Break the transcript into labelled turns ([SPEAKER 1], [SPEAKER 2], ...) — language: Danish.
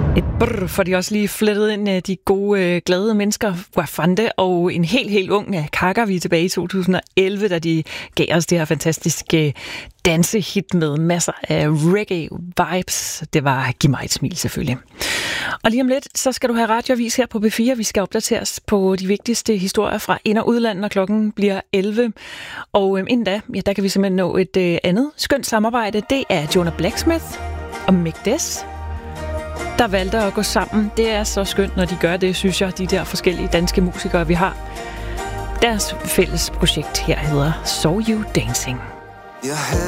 [SPEAKER 1] Et brrr, for de også lige flettet ind de gode, glade mennesker, Wafande og en helt ung Kaka. Vi er tilbage i 2011, da de gav os det her fantastiske dansehit med masser af reggae-vibes. Det var Giv mig et smil, selvfølgelig. Og lige om lidt, så skal du have radioavis her på B4. Vi skal opdateres på de vigtigste historier fra ind- og udland, når klokken bliver 11. Og inden da, ja, der kan vi simpelthen nå et andet skønt samarbejde. Det er Jonah Blacksmith og Mick Des, der valgte at gå sammen. Det er så skønt, når de gør det, synes jeg, de der forskellige danske musikere, vi har. Deres fælles projekt her hedder So You Dancing.